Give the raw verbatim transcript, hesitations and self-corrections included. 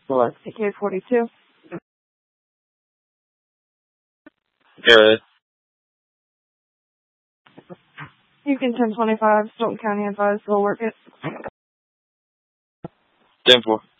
What? A K forty-two. Good. You can ten twenty-five, Stoughton County advised they'll work it. ten four.